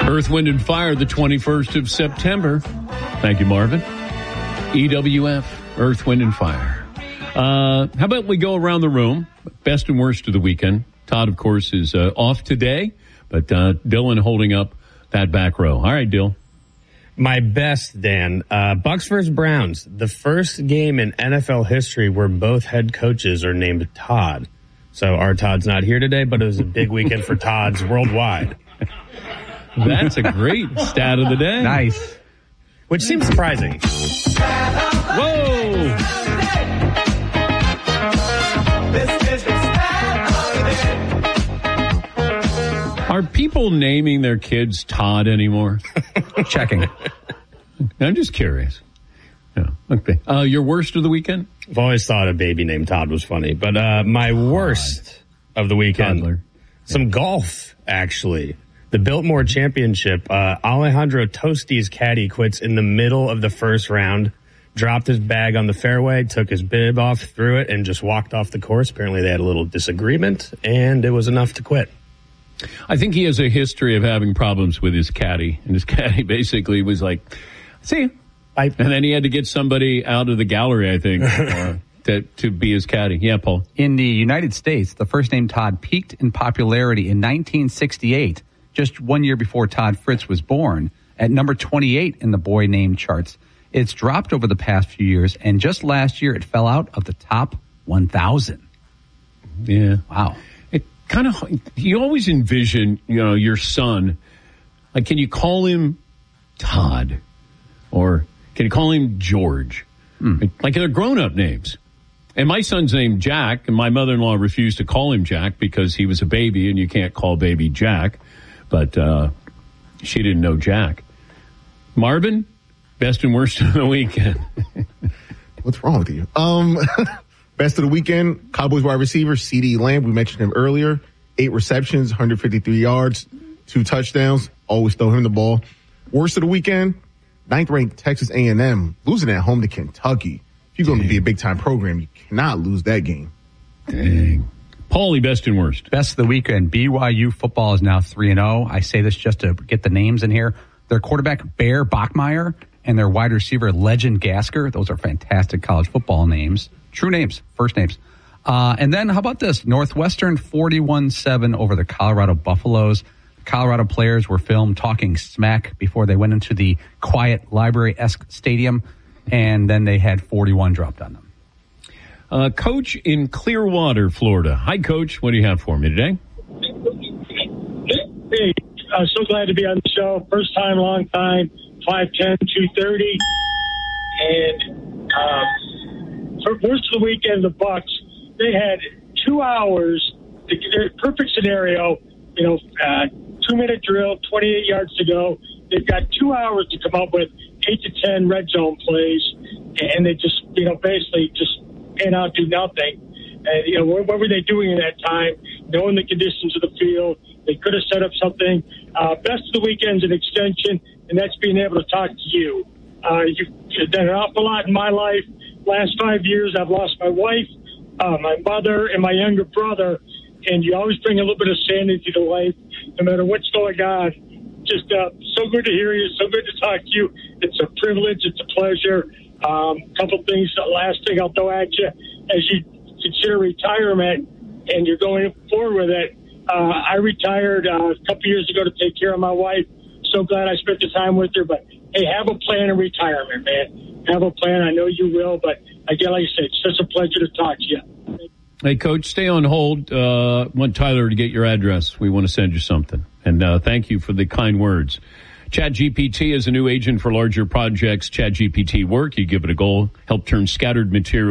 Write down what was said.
Earth, Wind, and Fire, the 21st of September. Thank you, Marvin. EWF, Earth, Wind, and Fire. How about we go around the room? Best and worst of the weekend. Todd, of course, is off today, but Dylan holding up that back row. All right, Dill. My best, Dan. Bucks versus Browns. The first game in NFL history where both head coaches are named Todd. So our Todd's not here today, but it was a big weekend for Todd's worldwide. That's a great stat of the day. Nice. Which seems surprising. Whoa! Are people naming their kids Todd anymore? Checking. I'm just curious. Yeah. Okay. Your worst of the weekend? I've always thought a baby named Todd was funny, but my worst of the weekend, Toddler. Some golf, actually. The Biltmore Championship, Alejandro Tosti's caddy quits in the middle of the first round, dropped his bag on the fairway, took his bib off, threw it, and just walked off the course. Apparently they had a little disagreement, and it was enough to quit. I think he has a history of having problems with his caddy, and his caddy basically was like, see you. And then he had to get somebody out of the gallery, I think, to be his caddy. Yeah, Paul. In the United States, the first name Todd peaked in popularity in 1968, just 1 year before Todd Fritz was born, at number 28 in the boy name charts. It's dropped over the past few years, and just last year it fell out of the top 1,000. Yeah. Wow. It kind of, you always envision, your son, like, can you call him Todd? Or can you call him George? Like they're grown-up names. And my son's named Jack, and my mother-in-law refused to call him Jack because he was a baby, and you can't call baby Jack. But she didn't know Jack. Marvin, best and worst of the weekend. What's wrong with you? Best of the weekend, Cowboys wide receiver, CeeDee Lamb. We mentioned him earlier. 8 receptions, 153 yards, 2 touchdowns. Always throw him the ball. Worst of the weekend, 9th-ranked Texas A&M losing at home to Kentucky. If you're going to be a big-time program, you cannot lose that game. Dang. Paulie, best and worst. Best of the weekend, BYU football is now 3-0. I say this just to get the names in here. Their quarterback, Bear Bachmeier, and their wide receiver, Legend Gasker. Those are fantastic college football names. True names, first names. And then how about this? Northwestern 41-7 over the Colorado Buffaloes. Colorado players were filmed talking smack before they went into the quiet library-esque stadium, and then they had 41 dropped on them. Coach in Clearwater, Florida. Hi, Coach. What do you have for me today? Hey, I'm so glad to be on the show. First time, long time, 5'10", 230. And for worst of the weekend, the Bucks, they had 2 hours, perfect scenario, 2-minute drill, 28 yards to go. They've got 2 hours to come up with 8 to 10 red zone plays, and they just, basically just pan out, do nothing. And, what were they doing in that time? Knowing the conditions of the field, they could have set up something. Best of the weekend's an extension, and that's being able to talk to you. You've done an awful lot in my life. Last 5 years, I've lost my wife, my mother, and my younger brother, and you always bring a little bit of sanity to life, no matter what's going on. Just so good to hear you, so good to talk to you. It's a privilege, it's a pleasure. Couple things, last thing I'll throw at you, as you consider retirement and you're going forward with it. I retired a couple years ago to take care of my wife. So glad I spent the time with her, but hey, have a plan in retirement, man. Have a plan. I know you will, but again, like I said, it's just a pleasure to talk to you. Hey, Coach, stay on hold. Want Tyler to get your address. We want to send you something. And thank you for the kind words. ChatGPT is a new agent for larger projects. ChatGPT Work. You give it a goal, help turn scattered material